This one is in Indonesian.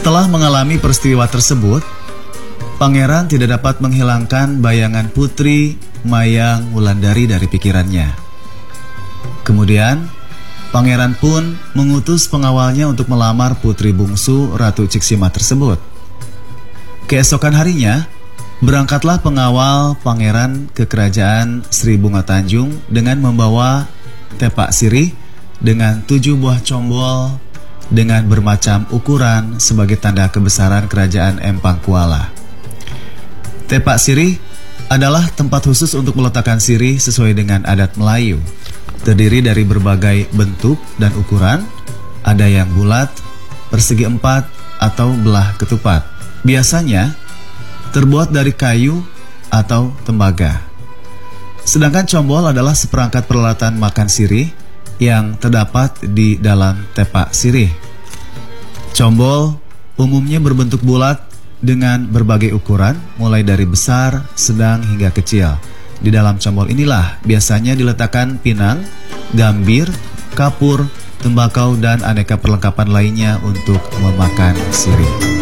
Setelah mengalami peristiwa tersebut, pangeran tidak dapat menghilangkan bayangan putri Mayang Wulandari dari pikirannya. Kemudian, pangeran pun mengutus pengawalnya untuk melamar putri bungsu Ratu Ciksima tersebut. Keesokan harinya, berangkatlah pengawal pangeran ke kerajaan Sri Bunga Tanjung dengan membawa tepak sirih dengan 7 buah combol dengan bermacam ukuran sebagai tanda kebesaran kerajaan Empang Kuala. Tepak sirih adalah tempat khusus untuk meletakkan sirih sesuai dengan adat Melayu. Terdiri dari berbagai bentuk dan ukuran, ada yang bulat, persegi 4, atau belah ketupat. Biasanya terbuat dari kayu atau tembaga. Sedangkan combol adalah seperangkat peralatan makan sirih yang terdapat di dalam tepak sirih. Combol umumnya berbentuk bulat dengan berbagai ukuran, mulai dari besar, sedang hingga kecil. Di dalam combol inilah biasanya diletakkan pinang, gambir, kapur, tembakau, dan aneka perlengkapan lainnya untuk memakan sirih.